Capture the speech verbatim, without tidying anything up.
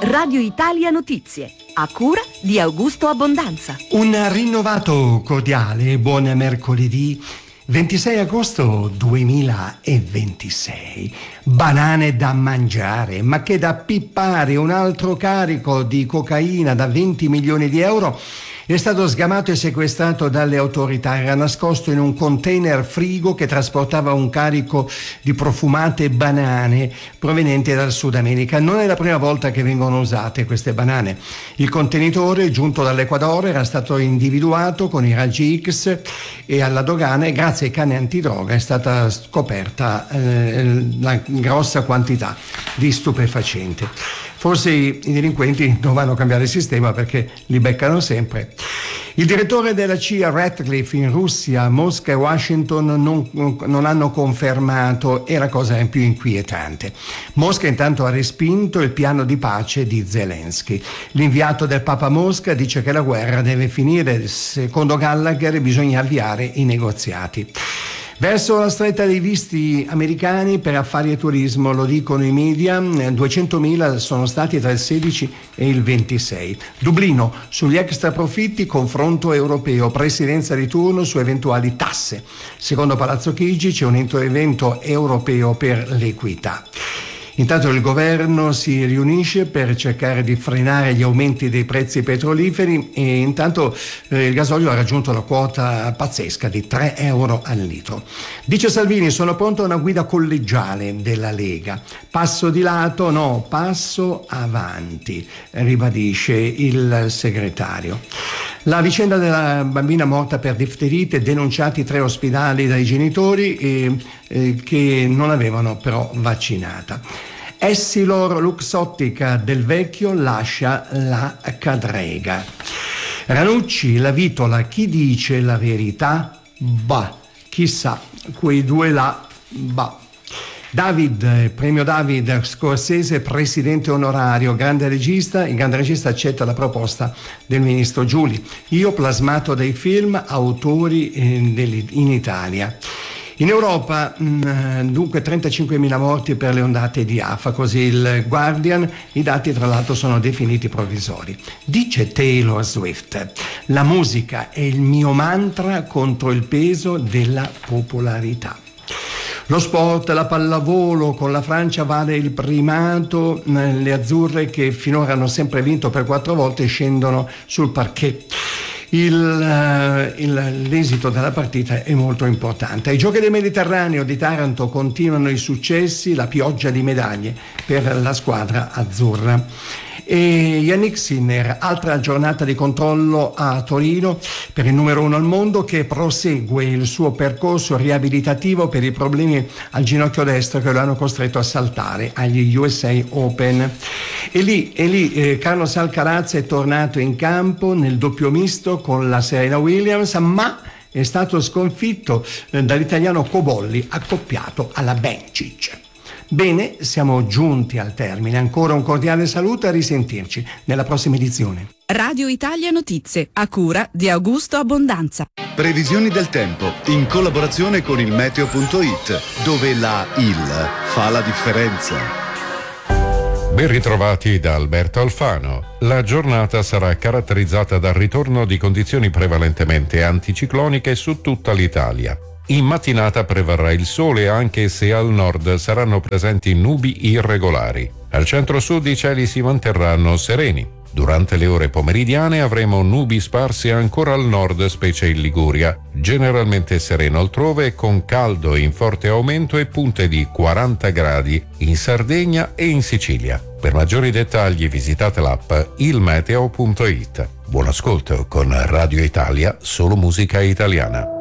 Radio Italia Notizie, a cura di Augusto Abbondanza. Un rinnovato cordiale buon mercoledì ventisei agosto duemilaventisei. Banane da mangiare, ma che da pippare. Un altro carico di cocaina da venti milioni di euro è stato sgamato e sequestrato dalle autorità. Era nascosto in un container frigo che trasportava un carico di profumate banane provenienti dal Sud America. Non è la prima volta che vengono usate queste banane. Il contenitore, giunto dall'Ecuador, era stato individuato con i raggi X e alla dogana, e grazie ai cani antidroga è stata scoperta eh, la grossa quantità di stupefacenti. Forse i delinquenti dovranno cambiare il sistema perché li beccano sempre. Il direttore della C I A Ratcliffe in Russia, Mosca e Washington non, non hanno confermato, e la cosa è più inquietante. Mosca intanto ha respinto il piano di pace di Zelensky. L'inviato del Papa Mosca dice che la guerra deve finire. Secondo Gallagher bisogna avviare i negoziati. Verso la stretta dei visti americani per affari e turismo, lo dicono i media, duecentomila sono stati tra il sedici e il ventisei. Dublino, sugli extra profitti, confronto europeo, presidenza di turno su eventuali tasse. Secondo Palazzo Chigi c'è un intervento europeo per l'equità. Intanto il governo si riunisce per cercare di frenare gli aumenti dei prezzi petroliferi e intanto eh, il gasolio ha raggiunto la quota pazzesca di tre euro al litro. Dice Salvini: sono pronto a una guida collegiale della Lega. Passo di lato? No, passo avanti, ribadisce il segretario. La vicenda della bambina morta per difterite, denunciati tre ospedali dai genitori eh, eh, che non avevano però vaccinata. Essilor Luxottica del Vecchio lascia la cadrega. Ranucci, la Vitola, chi dice la verità? Bah, chissà, quei due là, bah. David, premio David, Scorsese, presidente onorario, grande regista. Il grande regista accetta la proposta del ministro Giuli. Io plasmato dai film, autori eh, in Italia. In Europa, mh, dunque, trentacinquemila morti per le ondate di afa, così il Guardian. I dati tra l'altro sono definiti provvisori. Dice Taylor Swift: la musica è il mio mantra contro il peso della popolarità. Lo sport, la pallavolo, con la Francia vale il primato, le azzurre che finora hanno sempre vinto per quattro volte scendono sul parquet. Il, uh, il, l'esito della partita è molto importante. Ai Giochi del Mediterraneo di Taranto continuano i successi, la pioggia di medaglie per la squadra azzurra. E Yannick Sinner, altra giornata di controllo a Torino per il numero uno al mondo, che prosegue il suo percorso riabilitativo per i problemi al ginocchio destro che lo hanno costretto a saltare agli U S A Open. E lì, e lì eh, Carlos Alcaraz è tornato in campo nel doppio misto con la Serena Williams, ma è stato sconfitto eh, dall'italiano Cobolli, accoppiato alla Bencic. Bene, siamo giunti al termine. Ancora un cordiale saluto e a risentirci nella prossima edizione. Radio Italia Notizie, a cura di Augusto Abbondanza. Previsioni del tempo in collaborazione con il meteo punto it, dove la I L fa la differenza. Ben ritrovati da Alberto Alfano. La giornata sarà caratterizzata dal ritorno di condizioni prevalentemente anticicloniche su tutta l'Italia. In mattinata prevarrà il sole, anche se al nord saranno presenti nubi irregolari. Al centro-sud i cieli si manterranno sereni. Durante le ore pomeridiane avremo nubi sparse ancora al nord, specie in Liguria. Generalmente sereno altrove, con caldo in forte aumento e punte di quaranta gradi in Sardegna e in Sicilia. Per maggiori dettagli visitate l'app il meteo punto it. Buon ascolto con Radio Italia, solo musica italiana.